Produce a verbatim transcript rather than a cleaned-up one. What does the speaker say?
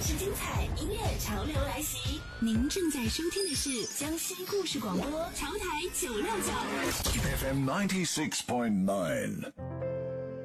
事精彩，音乐潮流来袭。您正在收听的是江西故事广播，潮台九六九 F M ninety six point nine。